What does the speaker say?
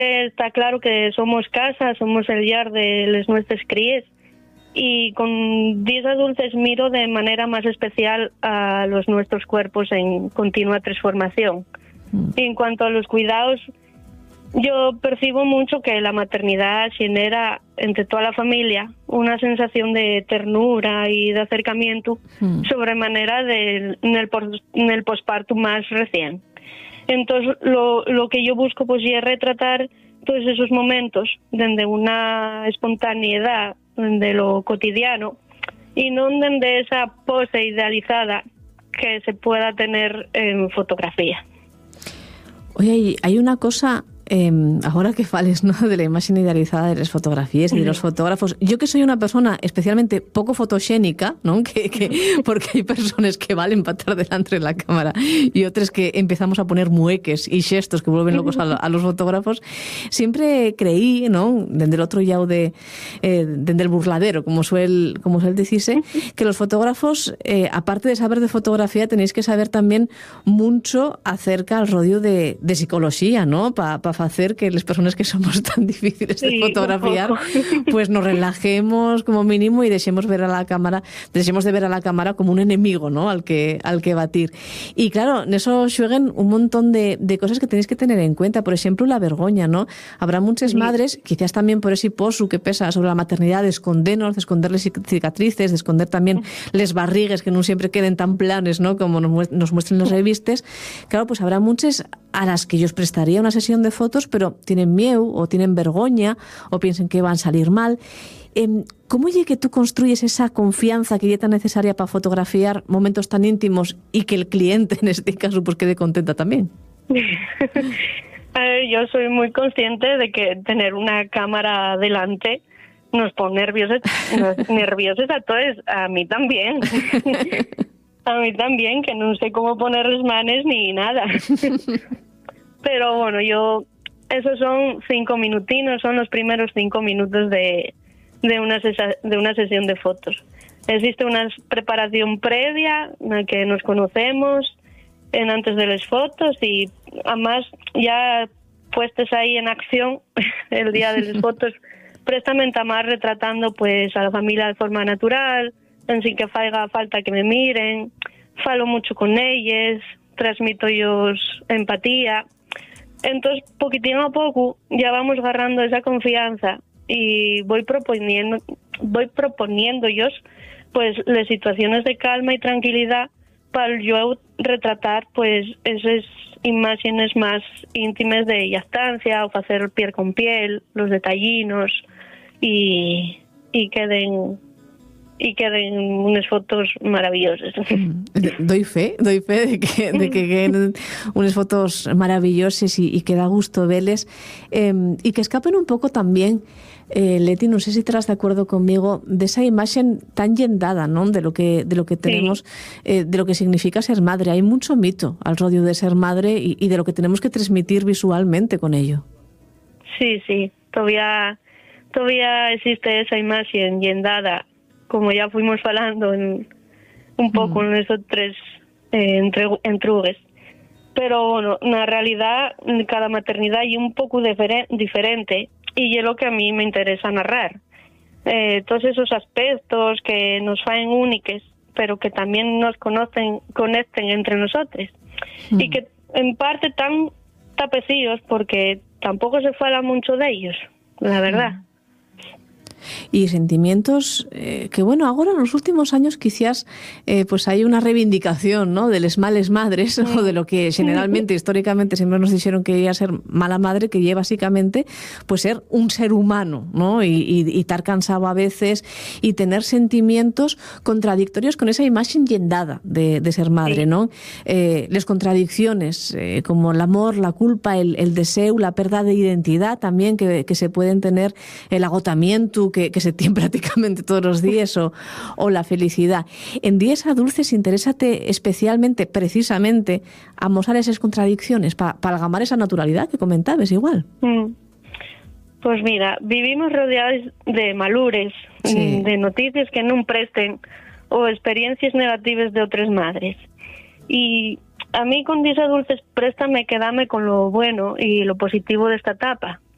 Está claro que somos casa, somos el llar de les nuestras críes, y con días adultos miro de manera más especial a los nuestros cuerpos en continua transformación. Y en cuanto a los cuidados, yo percibo mucho que la maternidad genera entre toda la familia una sensación de ternura y de acercamiento sobremanera en el posparto más recién. Entonces, lo que yo busco pues es retratar todos esos momentos desde una espontaneidad de lo cotidiano y no desde esa pose idealizada que se pueda tener en fotografía. Oye, hay una cosa, ahora que fales, ¿no?, de la imagen idealizada de las fotografías y de los fotógrafos. Yo que soy una persona especialmente poco fotoxénica, ¿no?, porque hay personas que valen para estar delante de la cámara y otras que empezamos a poner mueques y gestos que vuelven locos a los fotógrafos. Siempre creí, ¿no?, desde el otro lado desde el burladero, como suele decirse, que los fotógrafos, aparte de saber de fotografía, tenéis que saber también mucho acerca del rollo de psicología, ¿no?, para hacer que las personas que somos tan difíciles de fotografiar pues nos relajemos como mínimo y dejemos de ver a la cámara como un enemigo, ¿no?, al que batir. Y claro, en eso jueguen un montón de cosas que tenéis que tener en cuenta. Por ejemplo, la vergoña, ¿no? Habrá muchas madres, quizás también por ese posu que pesa sobre la maternidad, de esconder las cicatrices, de esconder también les barrigues que no siempre queden tan planes, ¿no?, como nos muestran las revistas. Claro, pues habrá muchas a las que yo os prestaría una sesión de fotos, pero tienen miedo o tienen vergüenza o piensan que van a salir mal. ¿Cómo es que tú construyes esa confianza que es tan necesaria para fotografiar momentos tan íntimos y que el cliente en este caso pues quede contenta también? Yo soy muy consciente de que tener una cámara delante nos pone nerviosos a todos, a mí también. A mí también, que no sé cómo poner las manos ni nada. Pero bueno, esos son 5 minutinos, son los primeros 5 minutos de una sesión de fotos. Existe una preparación previa en la que nos conocemos antes de las fotos y además ya puestos ahí en acción el día de las fotos, prestamente más retratando pues a la familia de forma natural, sin que haga falta que me miren, falo mucho con ellos, transmito ellos empatía. Entonces, poquitín a poco ya vamos agarrando esa confianza y voy proponiendo ellos pues las situaciones de calma y tranquilidad para yo retratar pues esas imágenes más íntimas de lactancia o hacer piel con piel, los detallinos y queden unas fotos maravillosas. Doy fe de que queden unas fotos maravillosas y que da gusto verles, y que escapen un poco también, Leti, no sé si estarás de acuerdo conmigo, de esa imagen tan yendada, ¿no?, de lo que tenemos, de lo que significa ser madre. Hay mucho mito al rollo de ser madre y de lo que tenemos que transmitir visualmente con ello. Sí, todavía existe esa imagen yendada, como ya fuimos hablando un poco en esos tres entrugues. Pero bueno, en la realidad cada maternidad es un poco diferente y es lo que a mí me interesa narrar. Todos esos aspectos que nos hacen únicos, pero que también nos conecten entre nosotros. Y que en parte tan tapecillos porque tampoco se habla mucho de ellos, la verdad. Y sentimientos que, bueno, ahora en los últimos años quizás pues hay una reivindicación, ¿no?, de las males madres, o de lo que generalmente, históricamente, siempre nos dijeron que iba a ser mala madre, que lleva básicamente pues ser un ser humano, ¿no?, y estar cansado a veces y tener sentimientos contradictorios con esa imagen yendada de ser madre, ¿no? Las contradicciones, como el amor, la culpa, el deseo, la pérdida de identidad también que se pueden tener, el agotamiento que se tiene prácticamente todos los días, o la felicidad. En días adultos, interésate especialmente, precisamente, a mostrar esas contradicciones, para agamar esa naturalidad que comentabas igual. Pues mira, vivimos rodeados de malures, de noticias que no presten o experiencias negativas de otras madres. Y a mí con días adultos préstame quedarme con lo bueno y lo positivo de esta etapa,